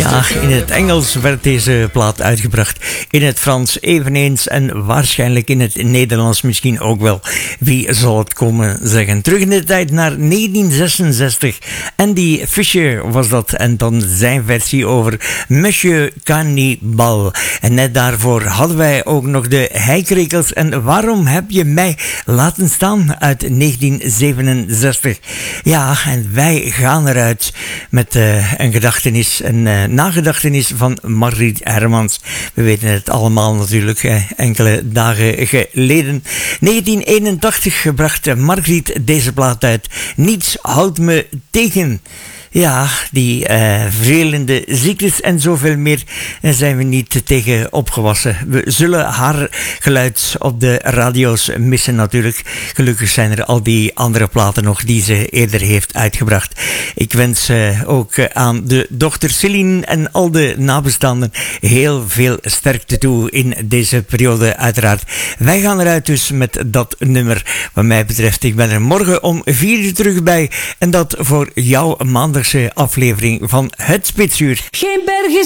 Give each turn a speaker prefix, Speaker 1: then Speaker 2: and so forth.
Speaker 1: Ja, in het Engels werd deze plaat uitgebracht. In het Frans eveneens en waarschijnlijk in het Nederlands misschien ook wel. Wie zal het komen zeggen? Terug in de tijd naar 1966. Andy Fisher was dat en dan zijn versie over Monsieur Cannibal. En net daarvoor hadden wij ook nog de Heikrekels en Waarom heb je mij laten staan uit 1967. Ja, en wij gaan eruit met een gedachtenis, een nagedachtenis van Margriet Hermans. We weten het allemaal natuurlijk, enkele dagen geleden. 1981 bracht Margriet deze plaat uit. Niets houdt me tegen. Ja, die vervelende ziektes en zoveel meer zijn we niet tegen opgewassen. We zullen haar geluid op de radio's missen natuurlijk. Gelukkig zijn er al die andere platen nog die ze eerder heeft uitgebracht. Ik wens ook aan de dochter Celine en al de nabestaanden heel veel sterkte toe in deze periode uiteraard. Wij gaan eruit dus met dat nummer. Wat mij betreft, ik ben er morgen om 4 uur terug bij. En dat voor jouw maandagse aflevering van Het Spitsuur.
Speaker 2: Geen berg is